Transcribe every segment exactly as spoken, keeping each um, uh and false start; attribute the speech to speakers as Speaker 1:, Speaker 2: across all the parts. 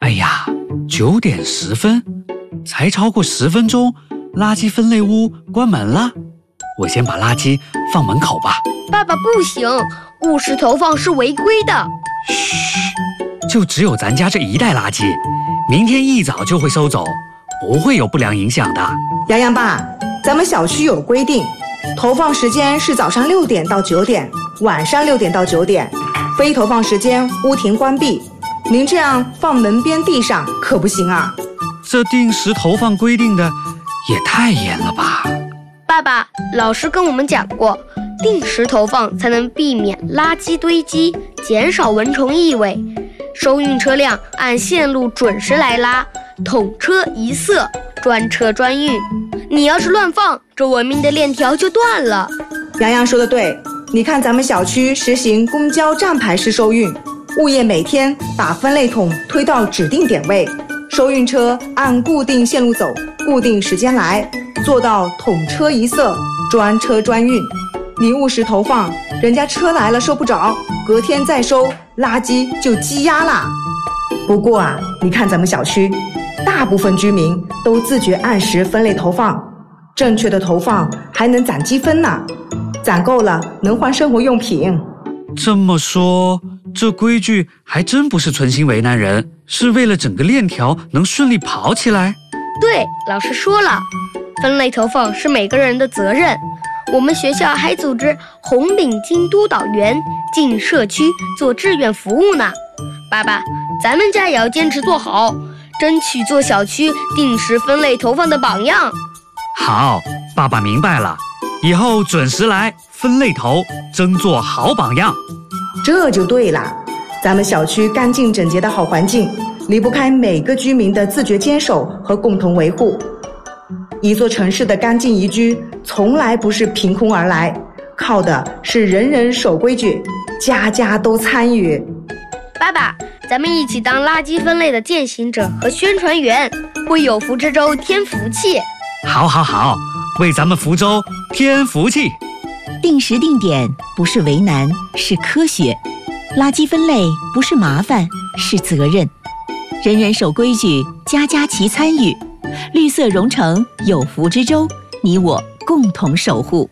Speaker 1: 哎呀，九点十分，才超过十分钟，垃圾分类屋关门了。我先把垃圾放门口吧。
Speaker 2: 爸爸不行，误食投放是违规的。
Speaker 1: 嘘，就只有咱家这一袋垃圾，明天一早就会收走，不会有不良影响的。
Speaker 3: 洋洋爸，咱们小区有规定，投放时间是早上六点到九点，晚上六点到九点，非投放时间屋庭关闭。您这样放门边地上可不行啊！
Speaker 1: 这定时投放规定的也太严了吧？
Speaker 2: 爸爸，老师跟我们讲过，定时投放才能避免垃圾堆积，减少蚊虫异味。收运车辆按线路准时来拉，统车一色，专车专运。你要是乱放，这文明的链条就断了。
Speaker 3: 洋洋说的对，你看咱们小区实行公交站牌式收运，物业每天把分类桶推到指定点位，收运车按固定线路走，固定时间来，做到统车一色，专车专运。你误时投放，人家车来了收不着，隔天再收，垃圾就积压啦。不过啊，你看咱们小区，大部分居民都自觉按时分类投放，正确的投放还能攒积分呢，攒够了能换生活用品。
Speaker 1: 这么说，这规矩还真不是存心为难人，是为了整个链条能顺利跑起来。
Speaker 2: 对，老师说了，分类投放是每个人的责任。我们学校还组织红领巾督导员进社区做志愿服务呢。爸爸，咱们家也要坚持做好，争取做小区定时分类投放的榜样。
Speaker 1: 好，爸爸明白了，以后准时来分类投，争做好榜样。
Speaker 3: 这就对了，咱们小区干净整洁的好环境，离不开每个居民的自觉坚守和共同维护。一座城市的干净宜居，从来不是凭空而来，靠的是人人守规矩，家家都参与。
Speaker 2: 爸爸，咱们一起当垃圾分类的践行者和宣传员，为有福之州添福气。
Speaker 1: 好好好，为咱们福州添福气。
Speaker 4: 定时定点不是为难，是科学。垃圾分类不是麻烦，是责任。人人守规矩，家家齐参与。绿色融城，有福之州，你我共同守护。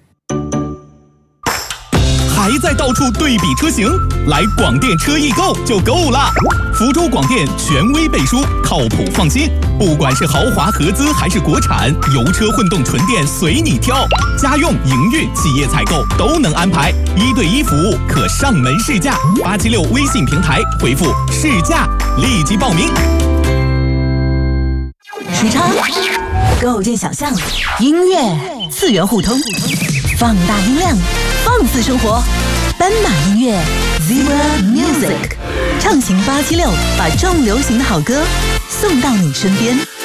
Speaker 5: 还在到处对比车型？来广电车易购就够了。福州广电权威背书，靠谱放心。不管是豪华合资还是国产，油车混动纯电随你挑。家用、营运、企业采购都能安排，一对一服务，可上门试驾。八七六微信平台回复试驾，立即报名。
Speaker 4: 时差构建想象，音乐次元互通，放大音量，放肆生活。斑马音乐 Zebra Music 畅行八七六，把重流行的好歌送到你身边。